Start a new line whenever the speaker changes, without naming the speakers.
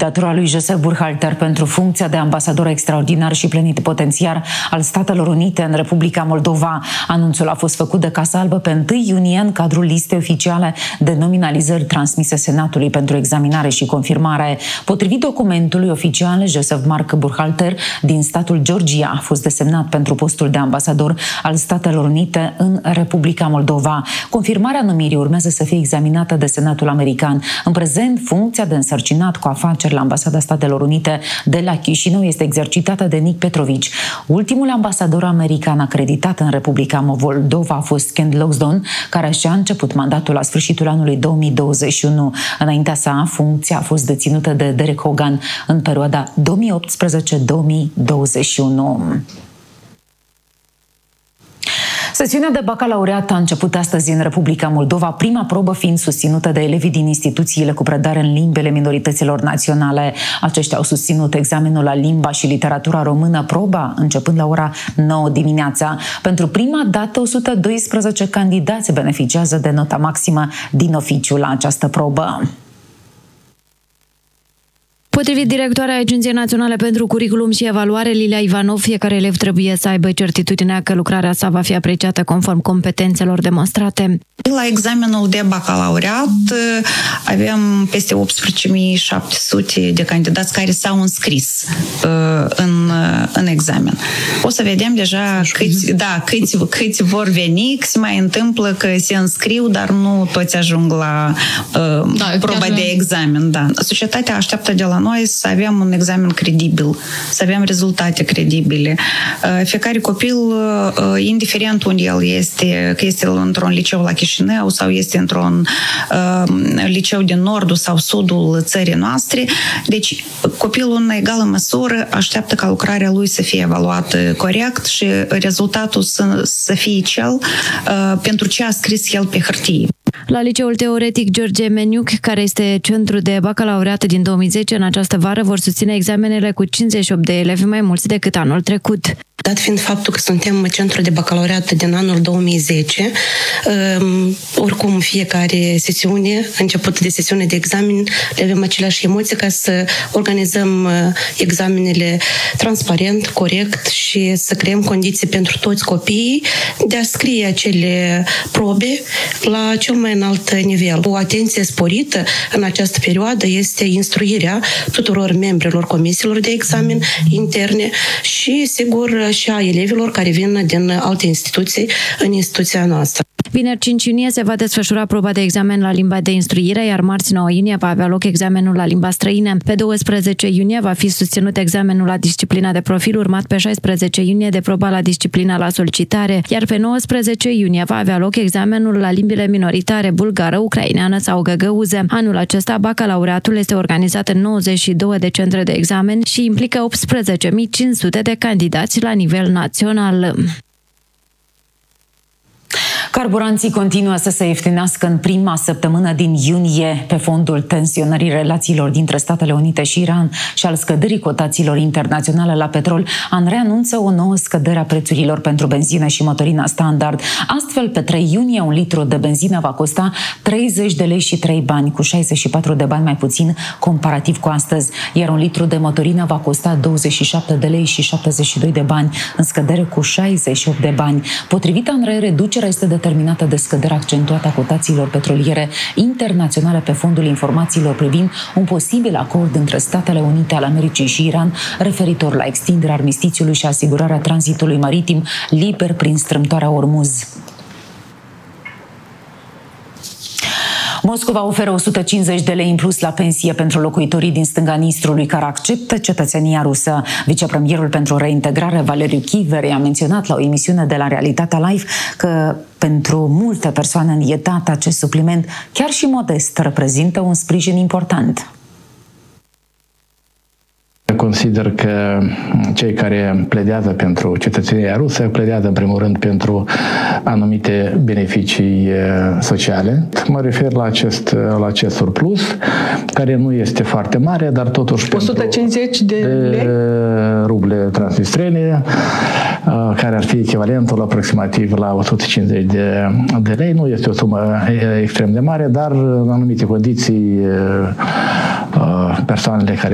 Candidatura lui Joseph Burkhalter pentru funcția de ambasador extraordinar și plenipotențiar al Statelor Unite în Republica Moldova. Anunțul a fost făcut de Casa Albă pe 1 iunie în cadrul listei oficiale de nominalizări transmise Senatului pentru examinare și confirmare. Potrivit documentului oficial, Joseph Mark Burkhalter din statul Georgia a fost desemnat pentru postul de ambasador al Statelor Unite în Republica Moldova. Confirmarea numirii urmează să fie examinată de Senatul American. În prezent, funcția de însărcinat cu afaceri la Ambasada Statelor Unite de la Chișinău este exercitată de Nick Petrovici. Ultimul ambasador american acreditat în Republica Moldova a fost Ken Loxton, care și-a început mandatul la sfârșitul anului 2021. Înaintea sa, funcția a fost deținută de Derek Hogan în perioada 2018-2021. Sesiunea de bacalaureat a început astăzi în Republica Moldova, prima probă fiind susținută de elevii din instituțiile cu predare în limbele minorităților naționale. Aceștia au susținut examenul la limba și literatura română, proba începând la ora 9 dimineața. Pentru prima dată, 112 candidați beneficiază de nota maximă din oficiu la această probă.
Potrivit directoarea Agenției Naționale pentru Curriculum și Evaluare, Lilia Ivanov, fiecare elev trebuie să aibă certitudinea că lucrarea sa va fi apreciată conform competențelor demonstrate.
La examenul de bacalaureat avem peste 18.700 de candidați care s-au înscris în examen. O să vedem deja câți vor veni, că se mai întâmplă că se înscriu, dar nu toți ajung la proba de examen. Da. Societatea așteaptă de la noi să avem un examen credibil, să avem rezultate credibile. Fiecare copil, indiferent unde el este, că este într-un liceu la Chișinău sau este într-un liceu din nordul sau sudul țării noastre, deci copilul în egală măsură așteaptă ca lucrarea lui să fie evaluată corect și rezultatul să fie cel pentru ce a scris el pe hârtie.
La Liceul Teoretic George Meniuc, care este centru de bacalaureat din 2010, în această vară vor susține examenele cu 58 de elevi mai mulți decât anul trecut.
Dat fiind faptul că suntem centru de bacalaureat din anul 2010, oricum fiecare sesiune, început de sesiune de examen, le avem aceleași emoții ca să organizăm examenele transparent, corect și să creăm condiții pentru toți copiii de a scrie acele probe la cel mai înalt nivel. O atenție sporită în această perioadă este instruirea tuturor membrilor comisiilor de examen interne și, sigur, și a elevilor care vin din alte instituții în instituția noastră.
Vineri 5 iunie se va desfășura proba de examen la limba de instruire, iar marți 9 iunie va avea loc examenul la limba străină. Pe 12 iunie va fi susținut examenul la disciplina de profil, urmat pe 16 iunie de proba la disciplina la solicitare, iar pe 19 iunie va avea loc examenul la limbile minoritare bulgară, ucraineană sau găgăuză. Anul acesta, bacalaureatul este organizat în 92 de centre de examen și implică 18.500 de candidați la nivel național.
Carburanții continuă să se ieftinească în prima săptămână din iunie pe fondul tensionării relațiilor dintre Statele Unite și Iran și al scăderii cotațiilor internaționale la petrol. ANRE anunță o nouă scădere a prețurilor pentru benzină și motorina standard. Astfel, pe 3 iunie, un litru de benzină va costa 30 de lei și 3 bani, cu 64 de bani mai puțin comparativ cu astăzi, iar un litru de motorină va costa 27 de lei și 72 de bani, în scădere cu 68 de bani. Potrivit ANRE, reducerea este determinată de scăderea accentuată a cotațiilor petroliere internaționale pe fondul informațiilor privind un posibil acord între Statele Unite ale Americii și Iran referitor la extinderea armistițiului și asigurarea tranzitului maritim liber prin strâmtoarea Ormuz. Moscova oferă 150 de lei în plus la pensie pentru locuitorii din stânga Nistrului care acceptă cetățenia rusă. Vicepremierul pentru reintegrare, Valeriu Chiveri, a menționat la o emisiune de la Realitatea Live că pentru multe persoane în etat acest supliment, chiar și modest, reprezintă un sprijin important.
Consider că cei care pledează pentru cetățenia rusă pledează în primul rând pentru anumite beneficii sociale. Mă refer la acest surplus, care nu este foarte mare, dar totuși
150 de lei?
Ruble transnistrene, care ar fi echivalentul aproximativ la 150 de lei. Nu este o sumă extrem de mare, dar în anumite condiții persoanele care